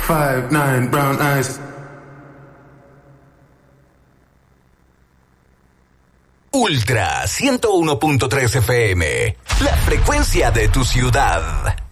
5'9", brown eyes. Ultra 101.3 FM, la frecuencia de tu ciudad.